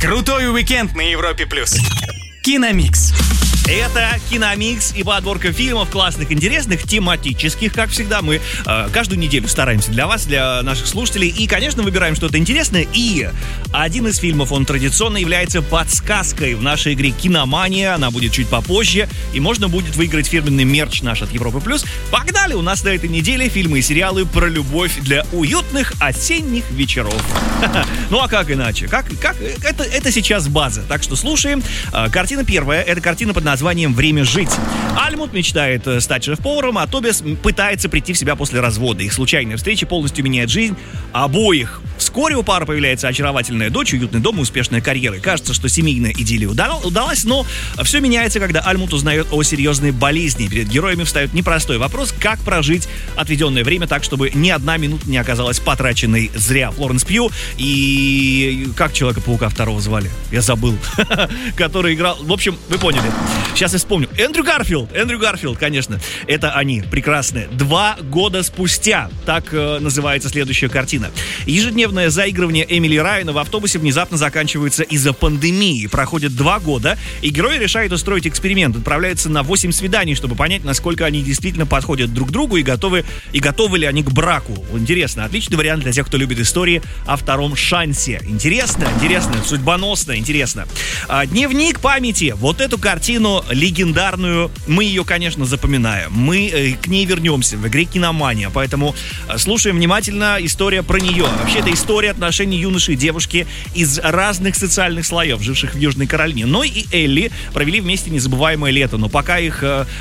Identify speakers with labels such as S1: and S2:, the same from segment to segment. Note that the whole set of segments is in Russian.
S1: Крутой уикенд на Европе+. Киномикс.
S2: Это Киномикс и подборка фильмов классных, интересных, тематических, как всегда. Мы каждую неделю стараемся для вас, для наших слушателей. И, конечно, выбираем что-то интересное. И один из фильмов, он традиционно является подсказкой в нашей игре «Киномания». Она будет чуть попозже. И можно будет выиграть фирменный мерч наш от Европы+. Погнали! У нас на этой неделе фильмы и сериалы про любовь для уютных осенних вечеров. Ну а как иначе? Это сейчас база. Так что слушаем. Картина первая. Это картина под названием «Время жить». Альмут мечтает стать шеф-поваром, а Тобиас пытается прийти в себя после развода. Их случайная встреча полностью меняет жизнь обоих. Вскоре у пары появляется очаровательная дочь, уютный дом и успешная карьера. Кажется, что семейная идиллия удалась, но все меняется, когда Альмут узнает о серьезной болезни. Перед героями встает непростой вопрос, как прожить отведенное время так, чтобы ни одна минута не оказалась потраченной зря. Флоренс Пью и... как Человека-паука второго звали? Я забыл. Который играл... В общем, вы поняли. Сейчас я вспомню. Эндрю Гарфилд, конечно. Это они, прекрасные. 2 года спустя. Так называется следующая картина. Ежедневное заигрывание Эмили Райана в автобусе внезапно заканчивается из-за пандемии. Проходит 2 года, и герои решают устроить эксперимент. Отправляются на 8 свиданий, чтобы понять, насколько они действительно подходят друг к другу и готовы ли они к браку. Интересно. Отличный вариант для тех, кто любит истории о втором шансе. Интересно, судьбоносно, интересно. Дневник памяти. Вот эту картину легендарную, мы ее, конечно, запоминаем. Мы к ней вернемся в игре «Киномания», поэтому слушаем внимательно. История про нее. Вообще, это история отношений юноши и девушки из разных социальных слоев, живших в Южной Каролине. Ной и Элли провели вместе незабываемое лето, но пока их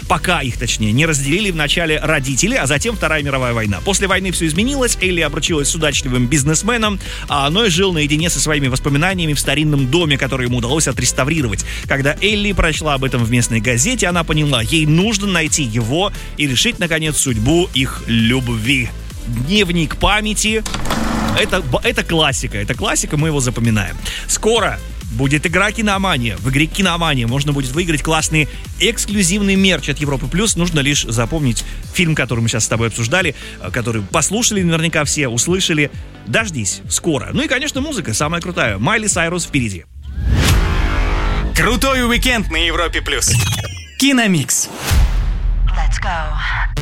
S2: не разделили вначале родители, а затем Вторая мировая война. После войны все изменилось, Элли обручилась с удачливым бизнесменом, а Ной жил наедине со своими воспоминаниями в старинном доме, который ему удалось отреставрировать. Когда Элли прочла об этом в местной газете, она поняла, ей нужно найти его и решить, наконец, судьбу их любви. Дневник памяти. Это классика, мы его запоминаем. Скоро будет игра «Киномания». В игре «Киномания» можно будет выиграть классный эксклюзивный мерч от Европы+. Нужно лишь запомнить фильм, который мы сейчас с тобой обсуждали, который послушали наверняка все, услышали. Дождись, скоро. Ну и, конечно, музыка самая крутая. Майли Сайрус впереди.
S1: Крутой уикенд на Европе+. Киномикс.
S3: Let's go.